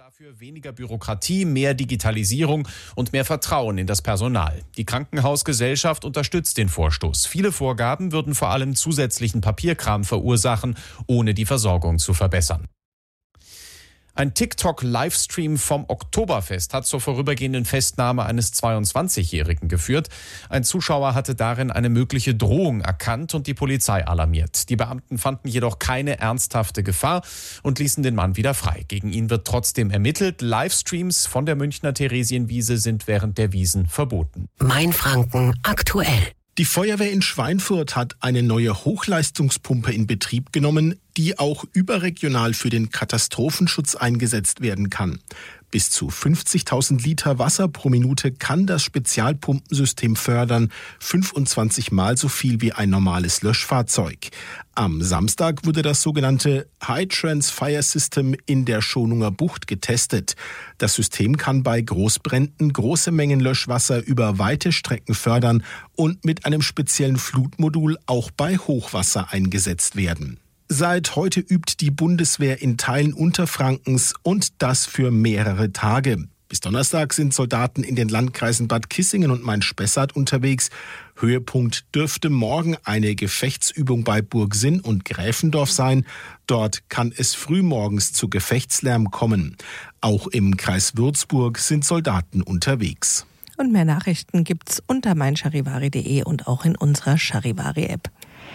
Dafür weniger Bürokratie, mehr Digitalisierung und mehr Vertrauen in das Personal. Die Krankenhausgesellschaft unterstützt den Vorstoß. Viele Vorgaben würden vor allem zusätzlichen Papierkram verursachen, ohne die Versorgung zu verbessern. Ein TikTok-Livestream vom Oktoberfest hat zur vorübergehenden Festnahme eines 22-Jährigen geführt. Ein Zuschauer hatte darin eine mögliche Drohung erkannt und die Polizei alarmiert. Die Beamten fanden jedoch keine ernsthafte Gefahr und ließen den Mann wieder frei. Gegen ihn wird trotzdem ermittelt. Livestreams von der Münchner Theresienwiese sind während der Wiesn verboten. Mainfranken aktuell. Die Feuerwehr in Schweinfurt hat eine neue Hochleistungspumpe in Betrieb genommen, die auch überregional für den Katastrophenschutz eingesetzt werden kann. Bis zu 50.000 Liter Wasser pro Minute kann das Spezialpumpensystem fördern, 25 Mal so viel wie ein normales Löschfahrzeug. Am Samstag wurde das sogenannte High Trans Fire System in der Schonunger Bucht getestet. Das System kann bei Großbränden große Mengen Löschwasser über weite Strecken fördern und mit einem speziellen Flutmodul auch bei Hochwasser eingesetzt werden. Seit heute übt die Bundeswehr in Teilen Unterfrankens und das für mehrere Tage. Bis Donnerstag sind Soldaten in den Landkreisen Bad Kissingen und Main-Spessart unterwegs. Höhepunkt dürfte morgen eine Gefechtsübung bei Burgsinn und Gräfendorf sein. Dort kann es frühmorgens zu Gefechtslärm kommen. Auch im Kreis Würzburg sind Soldaten unterwegs. Und mehr Nachrichten gibt's unter meincharivari.de und auch in unserer Charivari-App.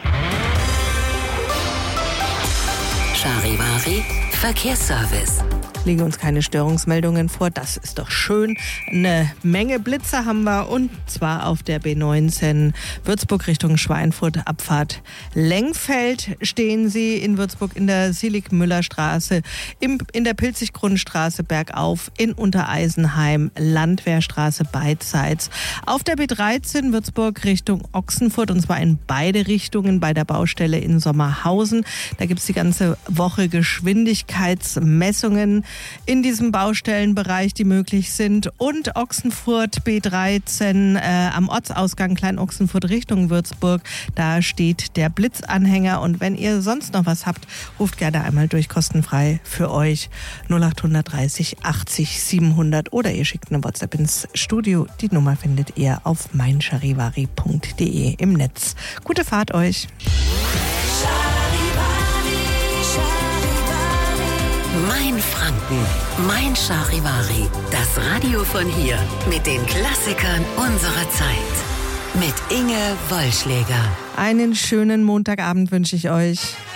Charivari Verkehrsservice. Liegen uns keine Störungsmeldungen vor, das ist doch schön. Eine Menge Blitzer haben wir und zwar auf der B19 Würzburg Richtung Schweinfurt, Abfahrt Lengfeld stehen sie in Würzburg in der Silig-Müller-Straße, in der Pilzig-Grundstraße bergauf, in Untereisenheim, Landwehrstraße beidseits. Auf der B13 Würzburg Richtung Ochsenfurt und zwar in beide Richtungen bei der Baustelle in Sommerhausen. Da gibt es die ganze Woche Geschwindigkeitsmessungen in diesem Baustellenbereich, die möglich sind. Und Ochsenfurt B13 am Ortsausgang Klein-Ochsenfurt Richtung Würzburg, da steht der Blitzanhänger. Und wenn ihr sonst noch was habt, ruft gerne einmal durch, kostenfrei für euch 0830 80 700 oder ihr schickt eine WhatsApp ins Studio. Die Nummer findet ihr auf meincharivari.de im Netz. Gute Fahrt euch! Mainfranken, Mein Charivari, das Radio von hier mit den Klassikern unserer Zeit. Mit Inge Wollschläger. Einen schönen Montagabend wünsche ich euch.